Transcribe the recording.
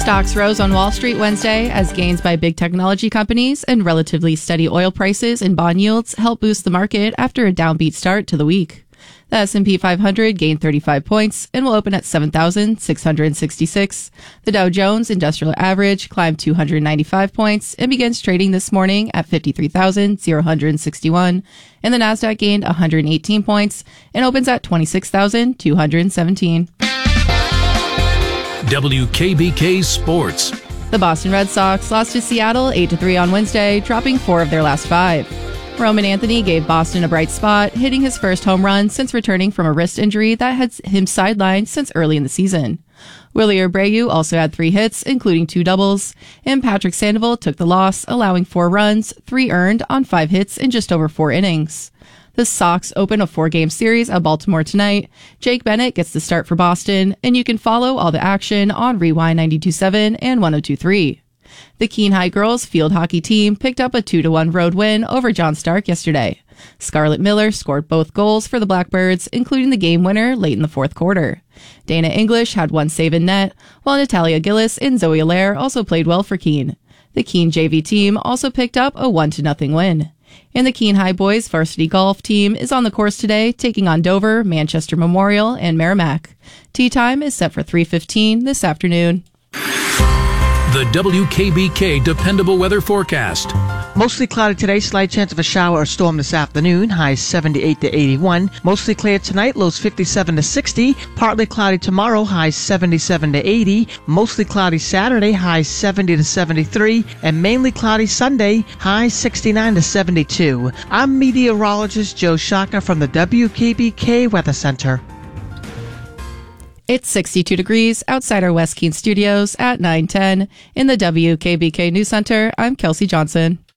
Stocks rose on Wall Street Wednesday as gains by big technology companies and relatively steady oil prices and bond yields helped boost the market after a downbeat start to the week. The S&P 500 gained 35 points and will open at 7,666. The Dow Jones Industrial Average climbed 295 points and begins trading this morning at 53,061. And the Nasdaq gained 118 points and opens at 26,217. WKBK Sports. The Boston Red Sox lost to Seattle 8-3 on Wednesday, dropping 4 of their last 5. Roman Anthony gave Boston a bright spot, hitting his first home run since returning from a wrist injury that had him sidelined since early in the season. Willie Abreu also had 3 hits, including 2 doubles, and Patrick Sandoval took the loss, allowing 4 runs, 3 earned on 5 hits in just over 4 innings. The Sox open a 4-game series at Baltimore tonight. Jake Bennett gets the start for Boston, and you can follow all the action on Rewind 92.7 and 102.3. The Keene High girls field hockey team picked up a 2-1 road win over John Stark yesterday. Scarlett Miller scored both goals for the Blackbirds, including the game winner late in the fourth quarter. Dana English had 1 save in net, while Natalia Gillis and Zoe Allaire also played well for Keene. The Keene JV team also picked up a 1-0 win. And the Keene High boys varsity golf team is on the course today, taking on Dover, Manchester Memorial, and Merrimack. Tee time is set for 3:15 this afternoon. The WKBK Dependable Weather Forecast. Mostly cloudy today, slight chance of a shower or storm this afternoon, highs 78 to 81. Mostly clear tonight, lows 57 to 60. Partly cloudy tomorrow, highs 77 to 80. Mostly cloudy Saturday, highs 70 to 73. And mainly cloudy Sunday, highs 69 to 72. I'm meteorologist Joe Shaka from the WKBK Weather Center. It's 62 degrees outside our West Keene studios at 9:10. In the WKBK News Center, I'm Kelsey Johnson.